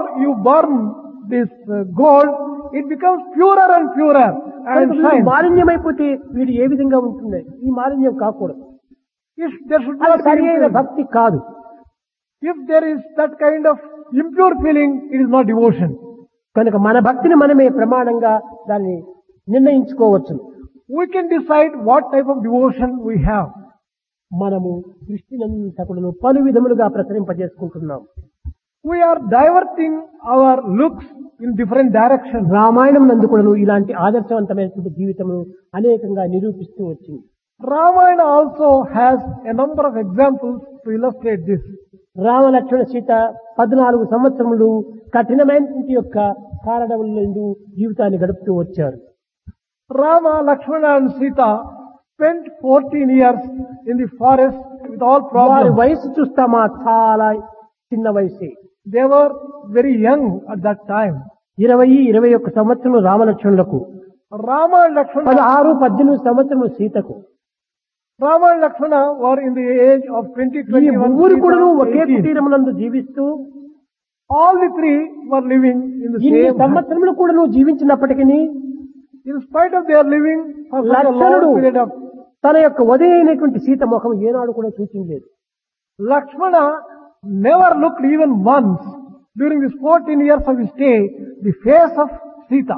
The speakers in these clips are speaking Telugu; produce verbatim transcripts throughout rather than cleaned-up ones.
you burn this uh, gold, it becomes purer and purer and కనుక వీడు shines. మాలిన్యమైపోతే వీడు ఏ విధంగా ఉంటుంది? ఈ మాలిన్యం కాకూడదు. If there should అది not be సరి అయిన impurity. భక్తి కాదు. If there is that kind of impure feeling, it is not devotion. కనుక మన భక్తిని మనమే ప్రమాణంగా దాన్ని నిర్ణయించుకోవచ్చు. We can decide what type of devotion we have. మనము దృష్టినంతకులను పలు విధములుగా ప్రసరింపజేసుకుంటున్నాం. We are diverting our looks in different directions. Ramayanam నందు కూడాను ఇలాంటి ఆదర్శవంతమైనటువంటి జీవితమును అనేకంగా నిరూపిస్తూ వచ్చింది. Ramayana also has a number of examples to illustrate this. Rama Lakshmana Sita పద్నాలుగు సంవత్సరములు కఠినమైనటువంటి యొక్క కారణములందు జీవితాన్ని గడుపుతూ వచ్చారు. Rama, Lakshmana and Sita spent fourteen years in the forest with all వారి problems. వయసు చూస్తామా చాలా చిన్న వయసే. They were very young at that time. ఇరవై ఇరవై ఒక్క సంవత్సరం రామలక్ష్మణులకు, Rama and Lakshmana, పదహారు పద్దెనిమిది సంవత్సరములు సీతకు. Rama and Lakshmana were in the age of twenty, ఈ twenty-one, ముగ్గురు కూడా ఒకే eighteen. కుటీరమునందు జీవిస్తూ All the three were living in the ఇన్ని same house. సంవత్సరములు కూడా నువ్వు జీవించినప్పటికీ In spite of their living for such a లక్ష్మణుడు long period of తన యొక్క వధయ అయినటువంటి సీత ముఖం ఏనాడు కూడా సూచించలేదు. Lakshmana never looked even once during these fourteen years of his stay the face of Sita.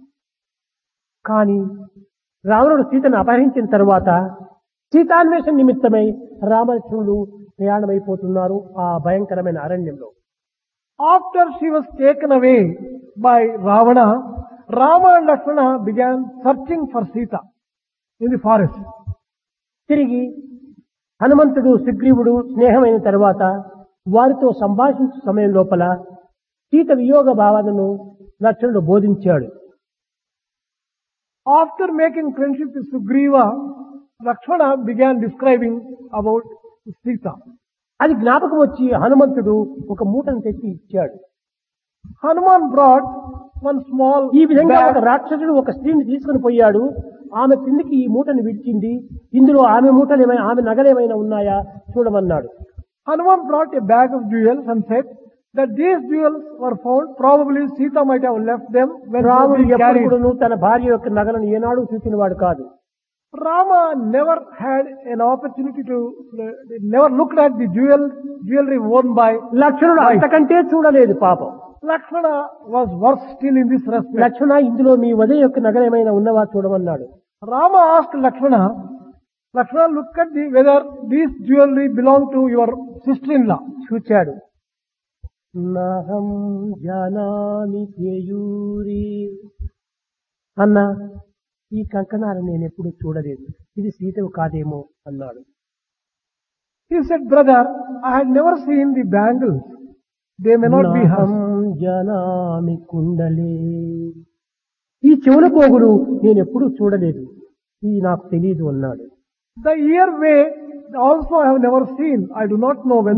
కానీ రావణుడు సీతను అపహరించిన తరువాత సీతాన్వేషణ నిమిత్తమై రామలక్ష్మణుడు ప్రయాణమైపోతున్నారు ఆ భయంకరమైన అరణ్యంలో. After she was taken away by Ravana, Rama and Lakshmana began searching for Sita in the forest. తిరిగి హనుమంతుడు సుగ్రీవుడు స్నేహమైన తర్వాత వారితో సంభాషించే సమయం లోపల సీత వియోగ భావనను లక్ష్మణుడు బోధించాడు. After making friendship with Sugriva, Lakshmana began describing about Sita. అది జ్ఞాపకం వచ్చి హనుమంతుడు ఒక మూటను తెచ్చి ఇచ్చాడు. Hanuman brought one small ఈ విధంగా ఒక bag. రాక్షసుడు ఒక స్త్రీని తీసుకుని పోయాడు. ఆమె కిందికి ఈ మూటను విడిచింది. ఇందులో ఆమె మూటలు ఏమైనా ఆమె నగలేమైనా ఉన్నాయా చూడమన్నాడు. Hanuman brought a bag of jewels and said that these jewels were found. Probably Sita might have left them when రాముడు she ఎప్పుడు carried. కూడాను తన భార్య యొక్క నగలను ఏనాడు చూసినవాడు కాదు. Rama never had an opportunity to, never looked at the jewel, jewelry worn by లక్ష్మణుడు wife. అంతకంటే చూడలేదు పాపం. Lakshmana was worse still in this respect. లక్ష్మణ ఇందులో మీ ఉదయ యొక్క నగలు ఏమైనా ఉన్నవా చూడమన్నాడు. Rama asked Lakshmana, Lakshmana, look at the, whether this jewelry belonged to your sister-in-law. చూచాడు. నహం జానామి కేయూరి అన్న ఈ కంకణాలు నేను ఎప్పుడు చూడలేదు, ఇది సీతవు కాదేమో అన్నాడు. He said, brother, I had never seen the bangles. They may not be నహం hers. జానామి కుండలే, ఈ చెవుల పోగులు నేను ఎప్పుడు చూడలేదు, ఇది నాకు తెలియదు అన్నాడు. The ear way also I have never seen. I do not know whether